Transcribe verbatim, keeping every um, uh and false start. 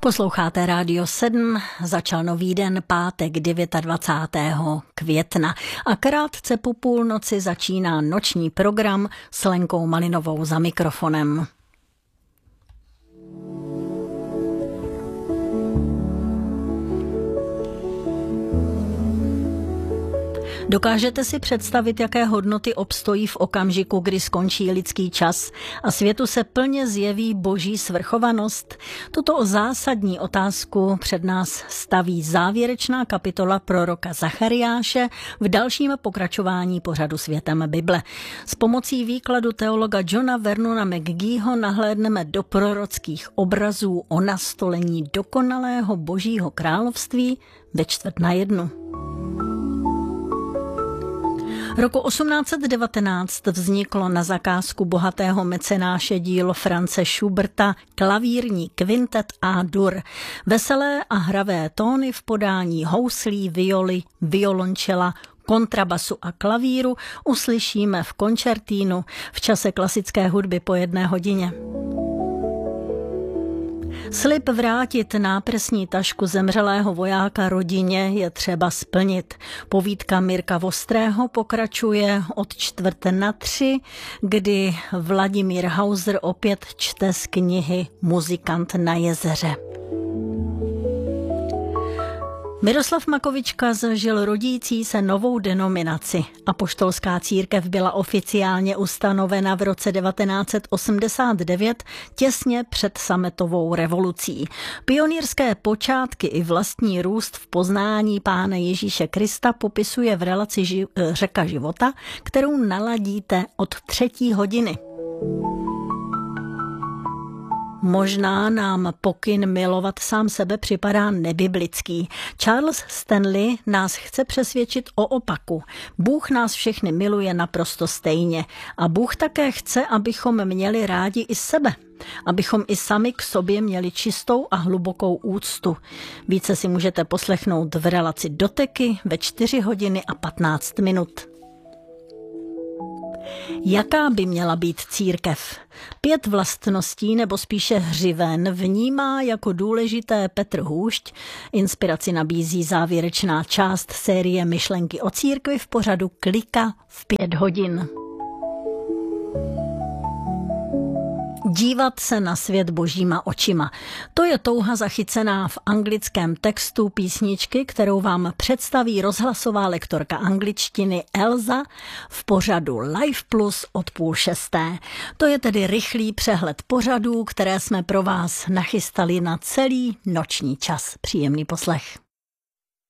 Posloucháte Rádio sedm, začal nový den, pátek dvacátého devátého května a krátce po půlnoci začíná noční program s Lenkou Malinovou za mikrofonem. Dokážete si představit, jaké hodnoty obstojí v okamžiku, kdy skončí lidský čas a světu se plně zjeví boží svrchovanost? Tuto zásadní otázku před nás staví závěrečná kapitola proroka Zachariáše v dalším pokračování pořadu Světem Bible. S pomocí výkladu teologa Johna Vernona McGeeho nahlédneme do prorockých obrazů o nastolení dokonalého božího království ve čtvrt na jednu. Roku osmnáct set devatenáct vzniklo na zakázku bohatého mecenáše dílo Franze Schuberta klavírní kvintet A-dur. Veselé a hravé tóny v podání houslí, violy, violončela, kontrabasu a klavíru uslyšíme v koncertínu v čase klasické hudby po jedné hodině. Slib vrátit náprsní tašku zemřelého vojáka rodině je třeba splnit. Povídka Mirka Vostrého pokračuje od čtvrt na tři, kdy Vladimír Hauser opět čte z knihy Muzikant na jezeře. Miroslav Makovička zažil rodící se novou denominaci. Apoštolská církev byla oficiálně ustanovena v roce devatenáct set osmdesát devět, těsně před sametovou revolucí. Pionýrské počátky i vlastní růst v poznání Pána Ježíše Krista popisuje v relaci ži- Řeka života, kterou naladíte od třetí hodiny. Možná nám pokyn milovat sám sebe připadá nebiblický. Charles Stanley nás chce přesvědčit o opaku. Bůh nás všechny miluje naprosto stejně a Bůh také chce, abychom měli rádi i sebe. Abychom i sami k sobě měli čistou a hlubokou úctu. Více si můžete poslechnout v relaci Doteky ve čtyři hodiny a patnáct minut. Jaká by měla být církev? Pět vlastností, nebo spíše hřiven, vnímá jako důležité Petr Hůšť. Inspiraci nabízí závěrečná část série Myšlenky o církvi v pořadu Klika v pět hodin. Dívat se na svět božíma očima. To je touha zachycená v anglickém textu písničky, kterou vám představí rozhlasová lektorka angličtiny Elza v pořadu Live Plus od půl šesté. To je tedy rychlý přehled pořadů, které jsme pro vás nachystali na celý noční čas. Příjemný poslech.